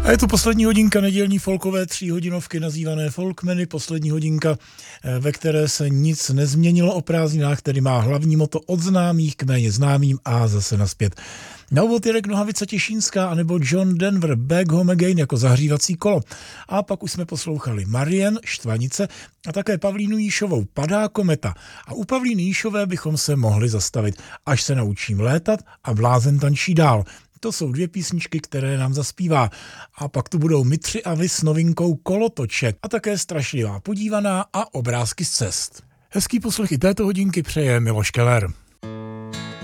A je to poslední hodinka nedělní folkové 3hodinovky nazývané Folkmeny, poslední hodinka, ve které se nic nezměnilo o prázdninách, tedy má hlavní moto od známých k méně známým a zase nazpět. Na úvod Jirek Nohavica Těšínská anebo John Denver Back Home Again jako zahřívací kolo. A pak už jsme poslouchali Marien Štvanice a také Pavlínu Jíšovou Padá kometa. A u Pavlíny Jíšové bychom se mohli zastavit, až se naučím létat a blázen tančí dál. To jsou dvě písničky, které nám zaspívá. A pak tu budou my tři a vy s novinkou Kolotoček a také Strašlivá podívaná a obrázky z cest. Hezký poslech i této hodinky přeje Miloš Keller.